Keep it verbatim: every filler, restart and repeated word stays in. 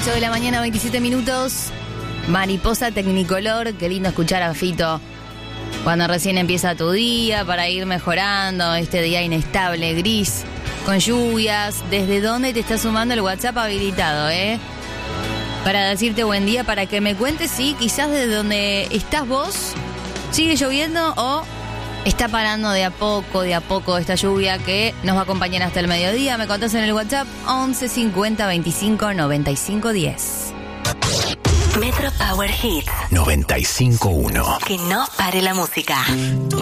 ocho de la mañana, veintisiete minutos. Mariposa Tecnicolor, qué lindo escuchar a Fito cuando recién empieza tu día para ir mejorando este día inestable, gris, con lluvias. ¿Desde dónde te está sumando el WhatsApp habilitado, eh? Para decirte buen día, para que me cuentes si quizás desde donde estás vos sigue lloviendo o está parando de a poco, de a poco esta lluvia que nos va a acompañar hasta el mediodía. Me contás en el WhatsApp once cincuenta veinticinco noventa y cinco diez. Metro Power Hits noventa y cinco uno. Que no pare la música.